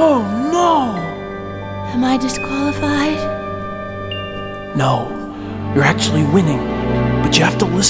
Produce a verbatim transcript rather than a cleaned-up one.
Oh no! Am I disqualified? No, you're actually winning, but you have to listen